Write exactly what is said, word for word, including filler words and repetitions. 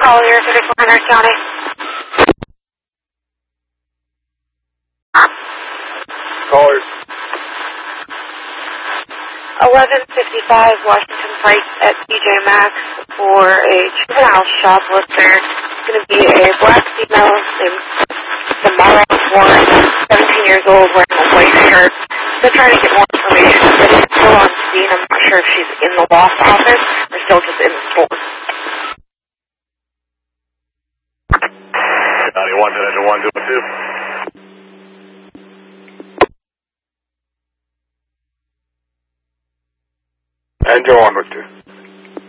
Collier, thirty-four hundred County. Callers. eleven fifty-five Washington Pike at D J Maxx for a juvenile shoplifter. It's going to be a black female named Samara Warren, seventeen years old, wearing a white shirt. Still trying to get more information, but it's still on scene. I'm not sure if she's in the loft office or still just in the store. ninety-one, ten, one, two, two. And go on with two.